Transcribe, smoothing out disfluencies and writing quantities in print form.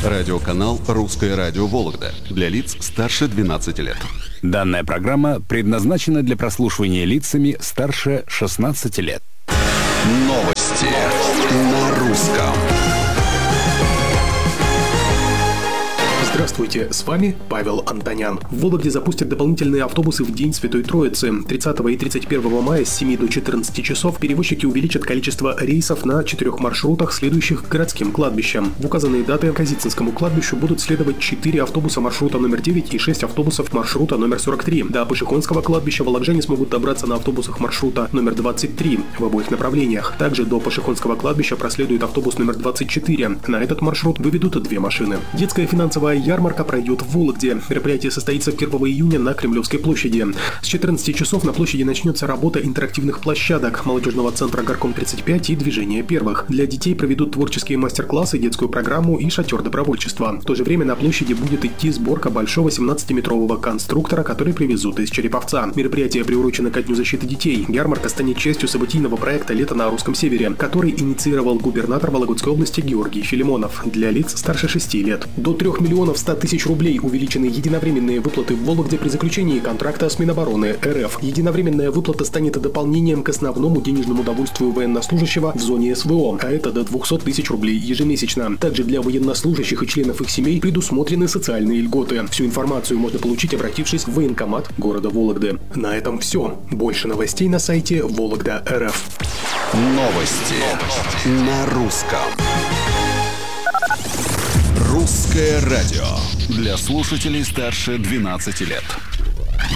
Радиоканал «Русское радио Вологда» для лиц старше 12 лет. Данная программа предназначена для прослушивания лицами старше 16 лет. Новости на русском. Здравствуйте, с вами Павел Антонян. В Вологде запустят дополнительные автобусы в День Святой Троицы. 30 и 31 мая с 7 до 14 часов перевозчики увеличат количество рейсов на 4 маршрутах, следующих к городским кладбищам. В указанные даты к Казицинскому кладбищу будут следовать 4 автобуса маршрута номер 9 и 6 автобусов маршрута номер 43. До Пашихонского кладбища вологжане смогут добраться на автобусах маршрута номер 23 в обоих направлениях. Также до Пашихонского кладбища проследует автобус номер 24. На этот маршрут выведут 2 машины. Детская финансовая ярмарка пройдет в Вологде. Мероприятие состоится 1 июня на Кремлевской площади. С 14 часов на площади начнется работа интерактивных площадок, молодежного центра «Горком 35» и «Движение первых». Для детей проведут творческие мастер-классы, детскую программу и шатер добровольчества. В то же время на площади будет идти сборка большого 17-метрового конструктора, который привезут из Череповца. Мероприятие приурочено ко Дню защиты детей. Ярмарка станет частью событийного проекта «Лето на русском севере», который инициировал губернатор Вологодской области Георгий Филимонов для лиц старше 6 лет. До 3 миллионов 100 тысяч рублей увеличены единовременные выплаты в Вологде при заключении контракта с Минобороны РФ. Единовременная выплата станет дополнением к основному денежному довольствию военнослужащего в зоне СВО, а это до 200 тысяч рублей ежемесячно. Также для военнослужащих и членов их семей предусмотрены социальные льготы. Всю информацию можно получить, обратившись в военкомат города Вологды. На этом все. Больше новостей на сайте Вологда.рф. Новости на русском. Русское радио для слушателей старше 12 лет.